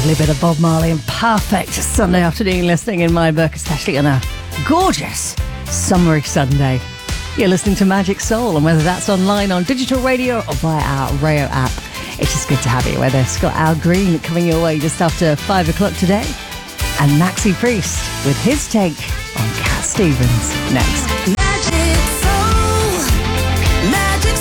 Lovely bit of Bob Marley and perfect Sunday afternoon listening in my book, especially on a gorgeous summery Sunday. You're listening to Magic Soul, and whether that's online on digital radio or via our Rayo app, it's just good to have you with us. Got Al Green coming your way just after 5 o'clock today, and Maxi Priest with his take on Cat Stevens next. Magic Soul, Magic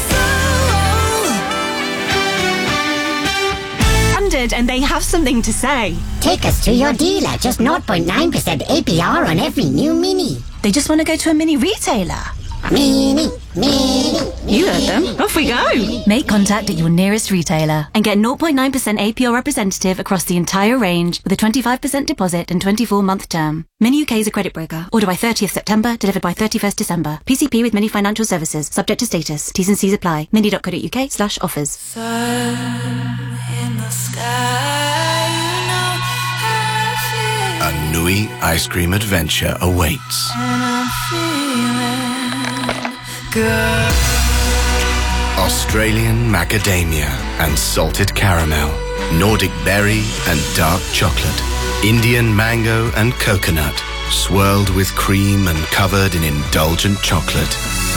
Soul. Funded, and they have something to say. Take us to your dealer. Just 0.9% APR on every new Mini. They just want to go to a mini retailer. Mini. You heard them. Off we go. Make contact at your nearest retailer and get 0.9% APR representative across the entire range with a 25% deposit and 24-month term. Mini UK is a credit broker. Order by 30th September, delivered by 31st December. PCP with Mini Financial Services. Subject to status. T's and C's apply. mini.co.uk/offers. Sun in the sky, you know how I feel. A Nui ice cream adventure awaits. And I'm feeling good. Australian macadamia and salted caramel, Nordic berry and dark chocolate, Indian mango and coconut, swirled with cream and covered in indulgent chocolate.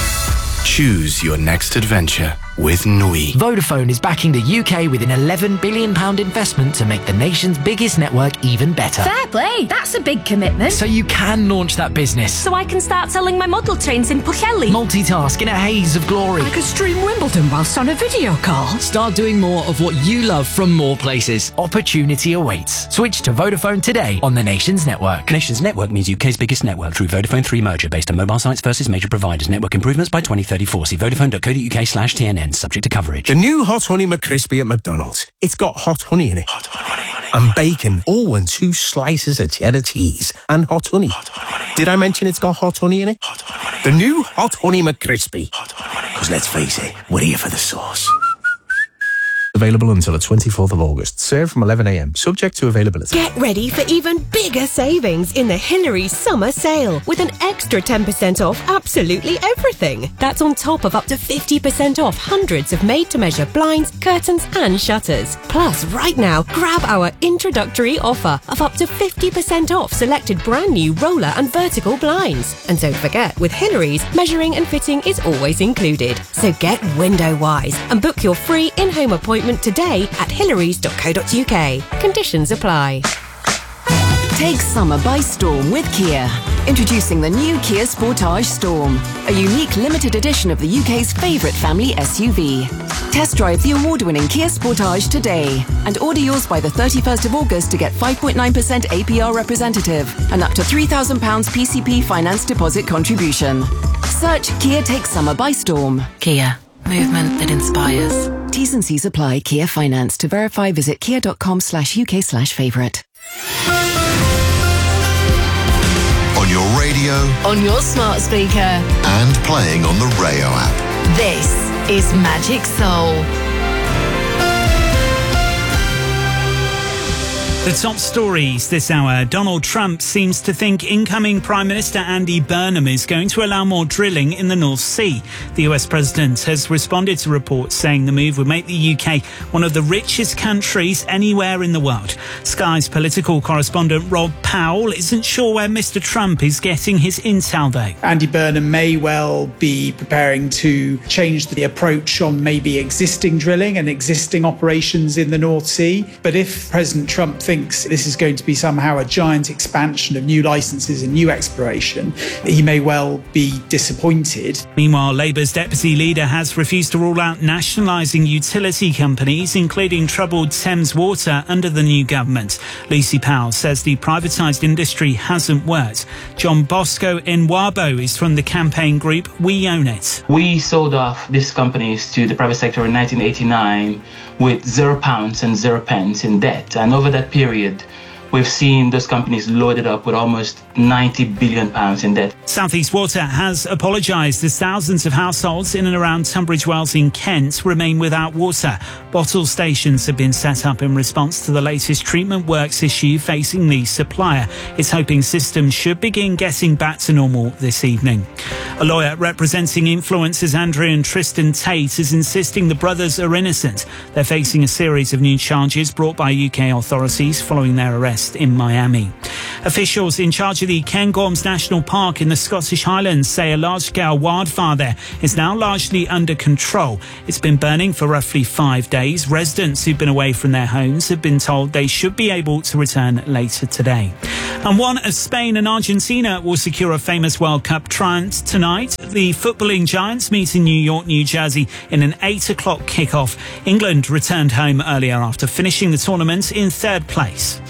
Choose your next adventure with Nui. Vodafone is backing the UK with an £11 billion investment to make the nation's biggest network even better. Fair play, that's a big commitment. So you can launch that business. So I can start selling my model trains in Pwllheli. Multitask in a haze of glory. I could stream Wimbledon whilst on a video call. Start doing more of what you love from more places. Opportunity awaits. Switch to Vodafone today on the nation's network. Nation's network means UK's biggest network through Vodafone 3 merger based on mobile sites versus major providers. Network improvements by 2034. See vodafone.co.uk/TNN. Subject to coverage. The new Hot Honey McCrispy at McDonald's. It's got hot honey in it. Hot honey. And bacon. Oh, and 2 slices of cheddar cheese. And hot honey. Hot honey. Did I mention it's got hot honey in it? Hot honey. The new Hot Honey McCrispy. Hot honey. Because let's face it, we're here for the sauce. Available until the 24th of August. Served from 11 a.m. Subject to availability. Get ready for even bigger savings in the Hillary Summer Sale with an extra 10% off absolutely everything. That's on top of up to 50% off hundreds of made-to-measure blinds, curtains and shutters. Plus, right now, grab our introductory offer of up to 50% off selected brand new roller and vertical blinds. And don't forget, with Hillary's, measuring and fitting is always included. So get window-wise and book your free in-home appointment today at hillarys.co.uk. Conditions apply. Take summer by storm with Kia. Introducing the new Kia Sportage Storm, a unique limited edition of the UK's favourite family SUV. Test drive the award-winning Kia Sportage today and order yours by the 31st of August to get 5.9% APR representative and up to £3,000 PCP finance deposit contribution. Search Kia Take Summer by Storm. Kia. Movement that inspires. T's and C's apply. Kia Finance. To verify, visit kia.com/UK/favourite. On your radio. On your smart speaker. And playing on the Rayo app. This is Magic Soul. The top stories this hour. Donald Trump seems to think incoming Prime Minister Andy Burnham is going to allow more drilling in the North Sea. The US president has responded to reports saying the move would make the UK one of the richest countries anywhere in the world. Sky's political correspondent Rob Powell isn't sure where Mr. Trump is getting his intel, though. Andy Burnham may well be preparing to change the approach on maybe existing drilling and existing operations in the North Sea. But if President Trump thinks this is going to be somehow a giant expansion of new licences and new exploration, he may well be disappointed. Meanwhile, Labour's deputy leader has refused to rule out nationalising utility companies, including troubled Thames Water, under the new government. Lucy Powell says the privatised industry hasn't worked. John Bosco in Wabo is from the campaign group We Own It. We sold off these companies to the private sector in 1989 with £0 and 0 pence in debt. And over that period, we've seen those companies loaded up with almost £90 billion in debt. South East Water has apologised as thousands of households in and around Tunbridge Wells in Kent remain without water. Bottle stations have been set up in response to the latest treatment works issue facing the supplier. It's hoping systems should begin getting back to normal this evening. A lawyer representing influencers Andrew and Tristan Tate is insisting the brothers are innocent. They're facing a series of new charges brought by UK authorities following their arrest in Miami. Officials in charge of the Cairngorms National Park in the Scottish Highlands say a large-scale wildfire there is now largely under control. It's been burning for roughly 5 days. Residents who've been away from their homes have been told they should be able to return later today. And one of Spain and Argentina will secure a famous World Cup triumph tonight. The footballing giants meet in New York, New Jersey in an 8 o'clock kickoff. England returned home earlier after finishing the tournament in third place.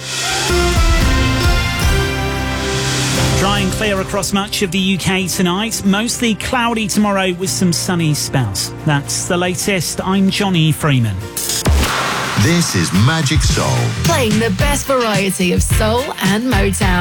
Dry and clear across much of the UK tonight. Mostly cloudy tomorrow with some sunny spells. That's the latest. I'm Johnny Freeman. This is Magic Soul. Playing the best variety of soul and Motown.